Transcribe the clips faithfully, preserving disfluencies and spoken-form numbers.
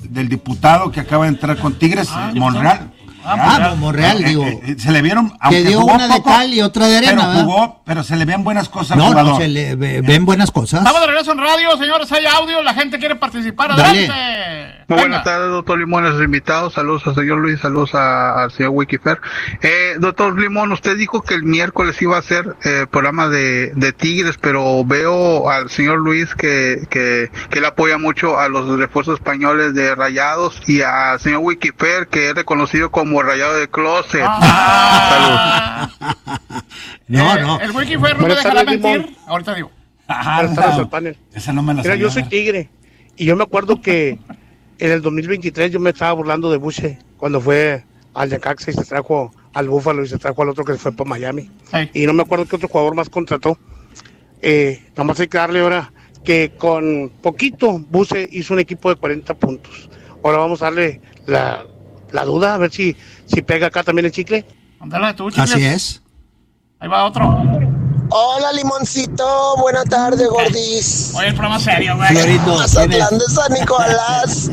del diputado que acaba de entrar con Tigres, ah, Monreal. Ah, Monreal, digo. Eh, eh, se le vieron, que dio una poco, de cal y otra de arena, pero jugó, pero se le ven buenas cosas al no, jugador. No, se le ve, ven buenas cosas. Estamos de regreso en radio, señores, hay audio, la gente quiere participar, adelante. Dale. Muy buenas tardes, doctor Limón, a sus invitados, saludos al señor Luis, saludos a, al señor Wikifer. Eh, doctor Limón, usted dijo que el miércoles iba a hacer eh, programa de, de Tigres, pero veo al señor Luis que, que, que él apoya mucho a los refuerzos españoles de Rayados y al señor Wikifer, que es reconocido como Rayado de Closet. Ah. Salud. No, eh, no. El Wikifer no me dejará mentir. Ahorita digo. Ah, no. Panel. Esa no me la Mira, yo soy Tigre y yo me acuerdo que en el dos mil veintitrés yo me estaba burlando de Buche cuando fue al Necaxa y se trajo al Búfalo y se trajo al otro que fue para Miami. Hey. Y no me acuerdo qué otro jugador más contrató. Eh, vamos a darle ahora que con poquito Buche hizo un equipo de cuarenta puntos. Ahora vamos a darle la, la duda a ver si, si pega acá también el chicle. Ándale tú, chicle. Así es. Ahí va otro. Hola, Limoncito, buena tarde, Gordis. Oye, el programa serio, güey. Mazatlán de San Nicolás.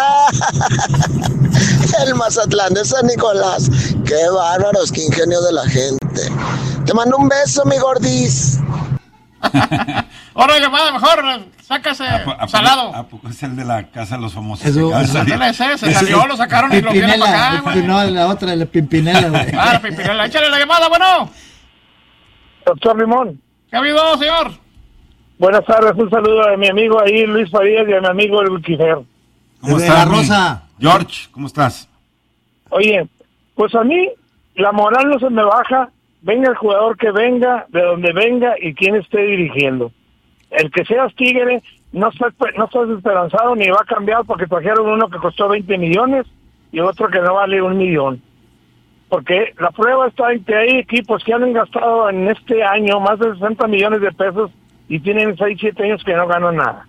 El Mazatlán de San Nicolás. Qué bárbaros, qué ingenio de la gente. Te mando un beso, mi Gordis. Ahora, llamada, mejor, sácase ¿A, a, salado. ¿A poco es el de la casa de los famosos? Eso, eso, ese, se salió, lo sacaron y lo vieron para acá, güey. No, la otra, la Pimpinela, güey. Ah, la Pimpinela, échale la llamada, bueno. Doctor Limón. ¿Qué ha habido, señor? Buenas tardes, un saludo a mi amigo ahí, Luis Farías, y a mi amigo el Wikifer. ¿Cómo estás, Rosa? George, ¿cómo estás? Oye, pues a mí la moral no se me baja, venga el jugador que venga, de donde venga y quien esté dirigiendo. El que seas Tigre, no estás, no estás esperanzado ni va a cambiar porque trajeron uno que costó veinte millones y otro que no vale un millón. Porque la prueba está en que hay equipos que han gastado en este año más de sesenta millones de pesos y tienen seis, siete años que no ganan nada.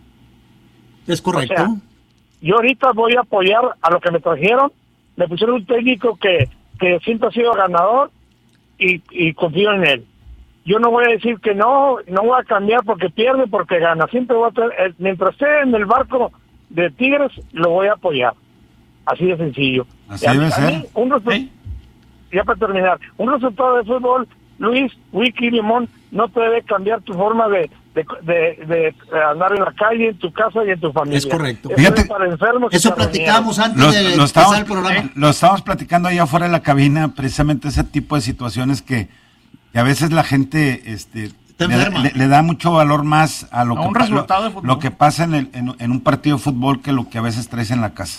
Es correcto. O sea, yo ahorita voy a apoyar a lo que me trajeron. Me pusieron un técnico que, que siempre ha sido ganador y, y confío en él. Yo no voy a decir que no, no voy a cambiar porque pierde, porque gana. Siempre voy a tener, mientras esté en el barco de Tigres, lo voy a apoyar. Así de sencillo. Así debe ser. Un resu- ¿Eh? Ya para terminar, un resultado de fútbol, Luis, Wiki, Limón, no te debe cambiar tu forma de, de, de, de andar en la calle, en tu casa y en tu familia. Es correcto. Eso Fíjate, es para enfermos. Eso platicábamos antes lo, de lo empezar estamos, el programa. eh, lo estábamos platicando allá afuera de la cabina, precisamente ese tipo de situaciones que, que a veces la gente este, le, le, le da mucho valor más a lo, a que, lo, lo que pasa en, el, en, en un partido de fútbol que lo que a veces traes en la casa.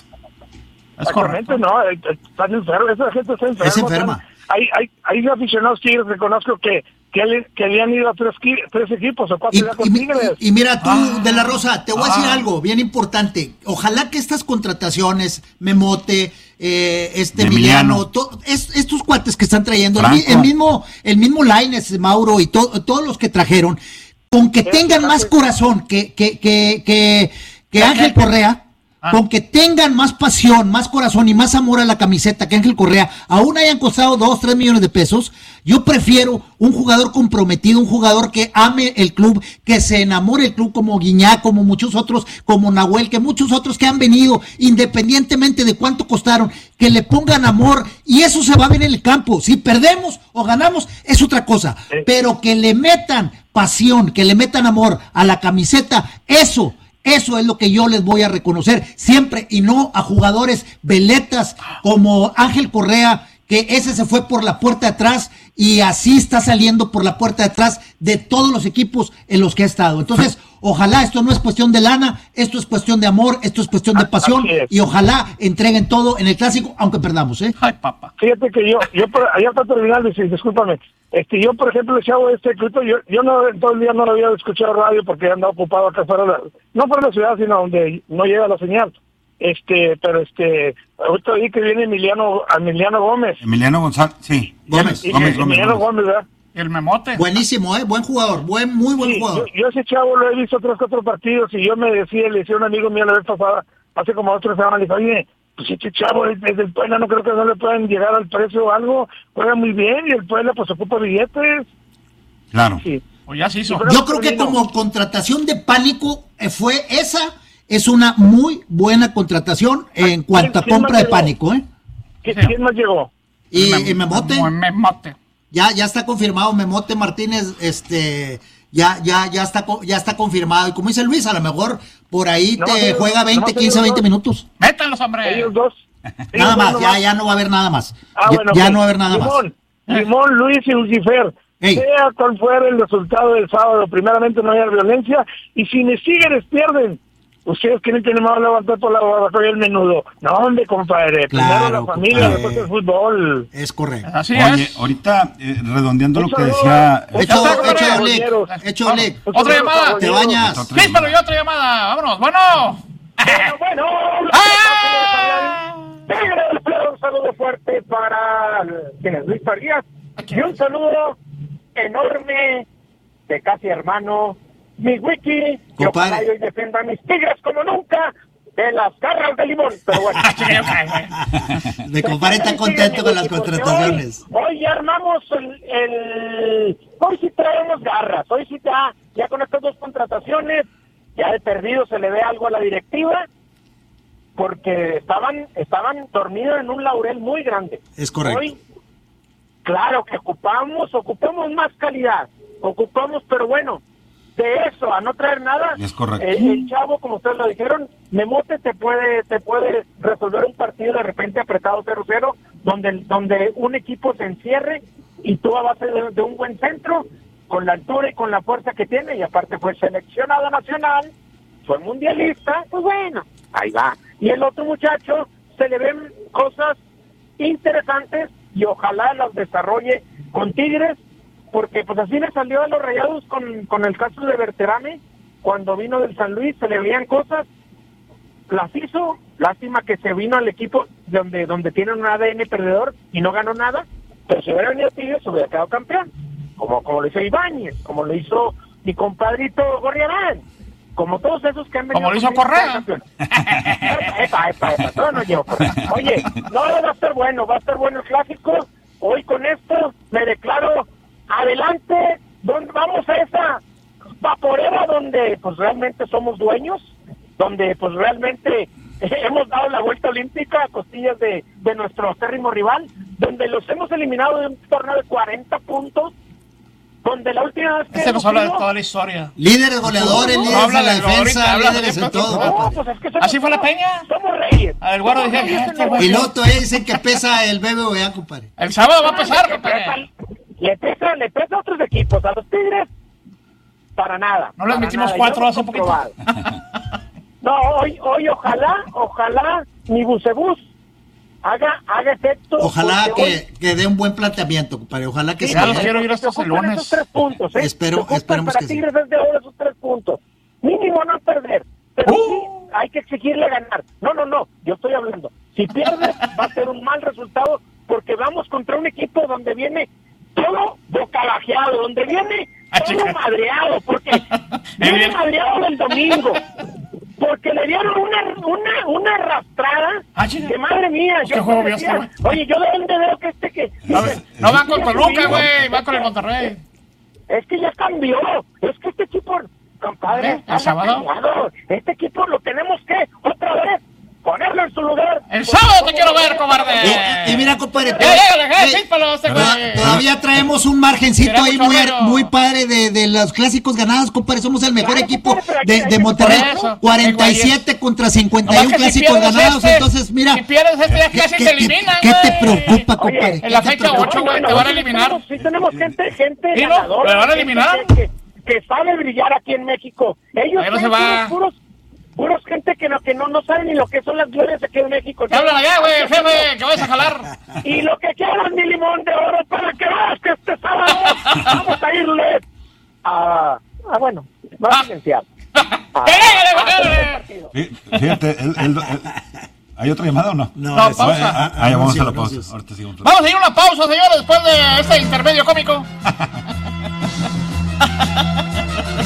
Es correcto. No, están enfermos, esa gente está enferma. Es enferma. Hay, hay, hay aficionados Tigres, reconozco que que le, que le han ido a tres, tres equipos o cuatro y, ya con y, Tigres. Y, y mira tú, ah, De La Rosa, te voy ah, a decir algo bien importante. Ojalá que estas contrataciones, Memote, eh, este Emiliano, to, es, estos cuates que están trayendo, el, el mismo el mismo Lainez, Mauro y to, todos los que trajeron, con que tengan más corazón que, que, que, que, que Ángel Correa, Ah. con que tengan más pasión, más corazón y más amor a la camiseta que Ángel Correa, aún hayan costado dos, tres millones de pesos, yo prefiero un jugador comprometido, un jugador que ame el club, que se enamore el club como Guiñá, como muchos otros, como Nahuel, que muchos otros que han venido, independientemente de cuánto costaron, que le pongan amor, y eso se va a ver en el campo. Si perdemos o ganamos, es otra cosa, eh. pero que le metan pasión, que le metan amor a la camiseta, eso Eso es lo que yo les voy a reconocer siempre, y no a jugadores veletas como Ángel Correa, que ese se fue por la puerta de atrás y así está saliendo por la puerta de atrás de todos los equipos en los que ha estado. Entonces, ojalá esto no es cuestión de lana, esto es cuestión de amor, esto es cuestión de pasión, y ojalá entreguen todo en el clásico, aunque perdamos, ¿eh? Ay, papá. Fíjate que yo, yo allá para terminar, discúlpame, este, yo por ejemplo, chavo, este clip, yo, yo no, todo el día no lo había escuchado radio porque he andado ocupado acá fuera, la, no fuera de la ciudad, sino donde no llega la señal. Este, pero este, ahorita vi que viene Emiliano, Emiliano Gómez. Emiliano González, sí. Gómez. Y, Gómez, y, Emiliano Gómez, Gómez, ¿verdad? El Memote. Buenísimo, ¿eh? Buen jugador, buen, muy buen sí, jugador. Yo, yo ese chavo lo he visto tres, cuatro partidos y yo me decía, le decía a un amigo mío la vez pasada, hace como dos, tres semanas, le dije, oye, pues este chavo es, es del Puebla, no creo que no le puedan llegar al precio o algo, juega muy bien y el Puebla pues ocupa billetes. Claro. Sí. O ya se hizo. Yo creo que como contratación de pánico eh, fue esa es una muy buena contratación en cuanto a compra de pánico, ¿eh? ¿Quién más llegó? Y, y Memote. Memote. Ya, ya está confirmado Memote Martínez, este, ya, ya, ya está, ya está confirmado. Y como dice Luis, a lo mejor por ahí no, te no, juega veinte, no, quince, veinte minutos. Métanlos, hombre. Ellos dos. Nada más, ya, más. ya no va a haber nada más. Ah, ya, bueno, ya okay. no va a haber nada Limón, más. Limón, Luis y Lucifer. Ey. Sea cual fuera el resultado del sábado, primeramente no haya violencia, y si ni Tigres pierden, ustedes quieren tener más levantar por la barbacoa y el menudo. No, hombre, compadre, claro, primero la familia, compadre. después el fútbol. Es correcto. Así Oye, es. ahorita, eh, redondeando lo que decía... Hecho, hecho, Oleg, hecho, Oleg. Otra llamada. Te bañas. Sí, pero yo otra llamada. Vámonos, bueno. Bueno, bueno. ¡Ah! Un saludo fuerte para quien es Luis Farías y un saludo enorme de casi hermano, mi Wiki, que ojalá hoy defienda a mis Tigres como nunca de las garras de Limón. Pero bueno, de compadre está contento con las contrataciones. Hoy, hoy ya armamos el, el hoy sí traemos garras, hoy sí ya, ya con estas dos contrataciones ya de perdido se le ve algo a la directiva, porque estaban estaban dormidos en un laurel muy grande. Es correcto. Hoy, claro que ocupamos, ocupamos más calidad, ocupamos, pero bueno, de eso a no traer nada. Es correcto. Eh, el chavo, como ustedes lo dijeron, Memote te puede te puede resolver un partido de repente apretado cero cero, donde donde un equipo se encierre y tú a base de, de un buen centro, con la altura y con la fuerza que tiene, y aparte fue seleccionado nacional, fue mundialista, pues bueno, ahí va. Y el otro muchacho se le ven cosas interesantes y ojalá las desarrolle con Tigres, porque pues así le salió a los Rayados con, con el caso de Berterame, cuando vino del San Luis se le veían cosas, las hizo, lástima que se vino al equipo donde donde tienen un A D N perdedor y no ganó nada, pero si hubiera venido Tigres se hubiera quedado campeón, como, como lo hizo Ibáñez, como lo hizo mi compadrito Gorriarán, como todos esos que han venido. Como lo hizo Correa. Epa, epa, epa, todo no llevo Correa. Oye, no, va a ser bueno, va a ser bueno el clásico. Hoy con esto me declaro adelante, donde vamos a esa vaporera donde pues realmente somos dueños, donde pues realmente hemos dado la vuelta olímpica a costillas de, de nuestro acérrimo rival, donde los hemos eliminado de un torneo de cuarenta puntos, donde la última vez que... Este nos habla de toda la historia. Líderes, goleadores, no, no, líderes habla en la de defensa, ahorita, líderes en todo. No, pues es que somos, ¿así fue la Peña? Somos reyes. A ver, guardo, dije, Y luego todavía dicen que pesa el B B V A, compadre. el sábado va a pesar, le compadre. pesa, le pesa, le pesa a otros equipos, a los Tigres, para nada. No les para metimos nada. cuatro Yo hace poquito. No, hoy, hoy ojalá, ojalá mi bucebús haga, haga efecto. Ojalá que, hoy... que dé un buen planteamiento, compadre. Ojalá que sí, se ya dé. los quiero ir hasta el lunes. Esos tres puntos, ¿eh? Espero, esperemos para que sí. Tigres es de oro esos tres puntos. Mínimo no perder. Pero Uh. sí hay que exigirle ganar. No, no, no. Yo estoy hablando. Si pierdes, va a ser un mal resultado porque vamos contra un equipo donde viene todo bocalajeado, donde viene todo madreado, porque viene madreado del domingo. Porque le dieron una una una arrastrada ah, que madre mía, pues yo juego decía, bien, oye, yo de dónde veo que este que no, no van con Toluca, güey, van con el Monterrey. Es que ya cambió, es que este equipo, compadre, ¿Eh? ¿El sábado? cambiado. Este equipo lo tenemos que otra vez ponerlo en su lugar. El sábado te quiero ver, cobarde. Y, y mira, compadre, Ya, ya, ya, ya, píspalo, este toda- güey. todavía traemos un margencito Queremos ahí muy, correrlo. muy padre de, de los clásicos ganados, compadre. Somos el mejor Claro, equipo compadre, pero de, hay que- de Monterrey. por eso, cuarenta y siete contra cincuenta y Nomás uno que si clásicos pierdes ganados. este, Entonces, mira. si pierdes este, ya ¿qué- casi qué- te eliminan, ¿Qué te güey. preocupa, Oye, compadre? en ¿Qué la te fecha preocupa? ocho, güey, te van a eliminar. Sí tenemos, sí tenemos gente, gente Sí, no, ganadora. ¿me van a gente eliminar? Que, que sabe brillar aquí en México. Ellos Ahí no son se va. puros, puros gente que no, que no, no saben ni lo que son las glorias aquí en México. ¿Qué hablan allá, güey, el jefe? Que vayas a jalar. Y lo que quieran, mi limón de oro, para que veas que este sábado vamos a irle a... Ah, bueno, va a silenciar. Ah, Fí- Fíjate, el- el- el- ¿hay otra llamada o no? No, No, es- pausa. Ah, ah, ya vamos a la anuncios, pausa. anuncios. Ahorita seguimos. Vamos a ir a una pausa, señores, después de este intermedio cómico.